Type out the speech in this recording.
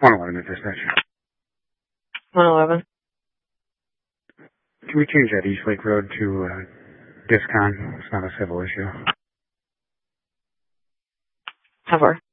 111 at dispatch. 111. Can we change that East Lake Road to Discon? It's not a civil issue. How far?